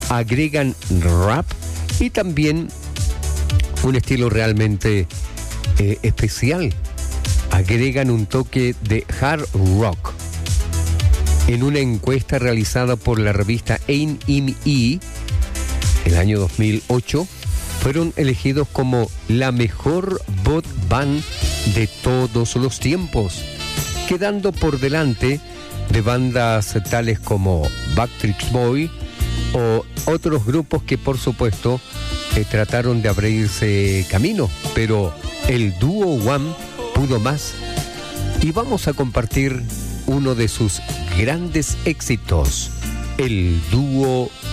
agregan rap y también un estilo realmente especial. Agregan un toque de hard rock. En una encuesta realizada por la revista A&E el año 2008, fueron elegidos como la mejor boy band de todos los tiempos, quedando por delante de bandas tales como Backstreet Boys o otros grupos que por supuesto trataron de abrirse camino, pero el dúo One pudo más, y vamos a compartir uno de sus grandes éxitos, el dúo